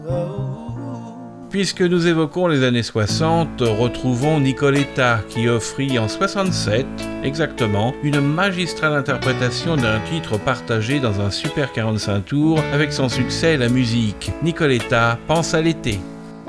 Puisque nous évoquons les années 60, retrouvons Nicoletta qui offrit en 67, exactement, une magistrale interprétation d'un titre partagé dans un super 45 tours avec son succès La Musique. Nicoletta pense à l'été.